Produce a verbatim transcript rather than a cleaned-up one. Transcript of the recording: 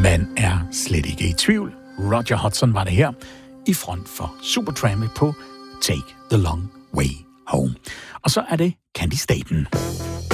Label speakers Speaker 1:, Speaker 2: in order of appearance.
Speaker 1: Man er slet ikke i tvivl. Roger Hodgson var det her i front for Supertramp på Take the Long Way Home. Og så er det Candy Staten.